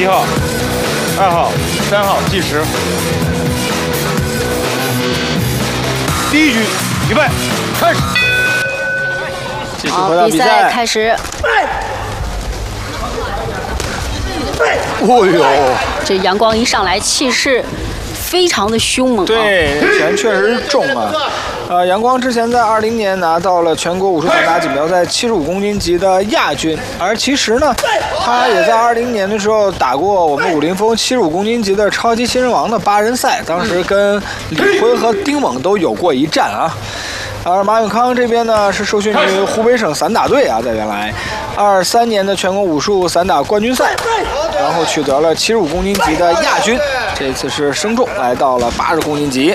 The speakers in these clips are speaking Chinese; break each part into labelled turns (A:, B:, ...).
A: 1号、2号、3号计时。第一局，预备，开始。继续回到比赛
B: 开始。
A: 哦呦，
B: 这阳光一上来，气势非常的凶猛啊！
A: 对，拳确实是重啊。阳光之前在20年拿到了全国武术散打锦标赛75公斤级的亚军，而其实呢，他也在20年的时候打过我们武林风75公斤级的超级新人王的8人赛，当时跟李辉和丁猛都有过一战啊。而马永康这边呢是受训于湖北省散打队啊，在原来23年的全国武术散打冠军赛，然后取得了75公斤级的亚军，这次是升重来到了80公斤级。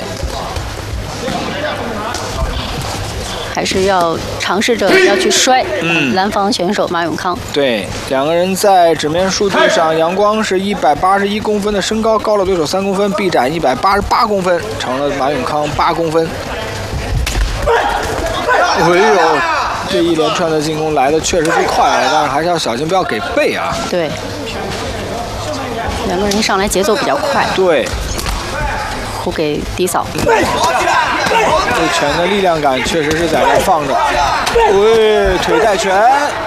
B: 还是要尝试着要去摔，蓝方选手马永康。
A: 对，两个人在纸面数据上，阳光是181公分的身高，高了对手3公分，臂展188公分，成了马永康8公分。哎呦，这一连串的进攻来的确实是快了，但是还是要小心，不要给背啊。
B: 对，两个人一上来节奏比较快。
A: 对，
B: 胡给低扫。
A: 这拳的力量感确实是在这放着。喂，腿带拳。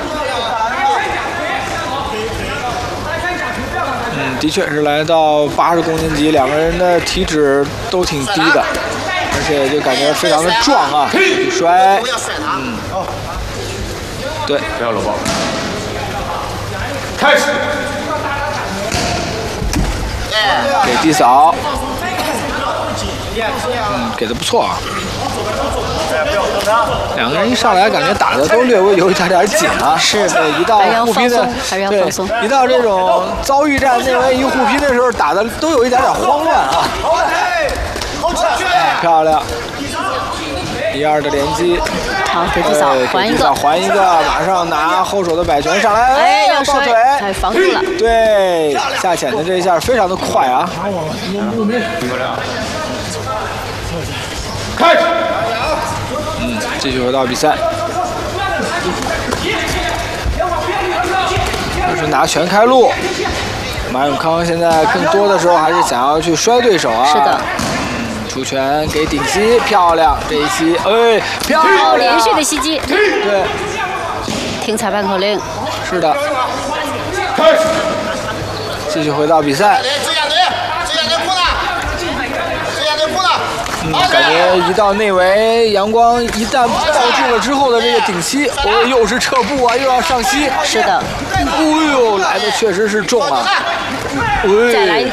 A: 的确是来到80公斤级，两个人的体脂都挺低的。而且就感觉非常的壮啊！摔，对，不要搂抱。开始，给地扫，给的不错啊。两个人一上来感觉打的都略微有一点紧啊。
B: 是，
A: 对，一到互拼的，
B: 对，
A: 一到这种遭遇战内围一互拼的时候，打的都有一点慌乱啊。漂亮，1、2的连击，
B: 好，给地扫，
A: 还一个，马上拿后手的摆拳上来，
B: 哎，要
A: 抱腿，
B: 哎，防住了，
A: 对，下潜的这一下非常的快啊，开始，继续回到比赛，就是拿拳开路，马永康现在更多的时候还是想要去摔对手啊，
B: 是的。
A: 出拳给顶膝，漂亮！这一击，哎，漂亮！
B: 连续的袭击，
A: 对，
B: 听裁判口令。
A: 是的。开始，继续回到比赛。感觉一到内围，阳光一旦抱住了之后的这个顶膝，又是撤步啊，又要上膝。
B: 是的。
A: 哎呦，来的确实是重啊！
B: 再来一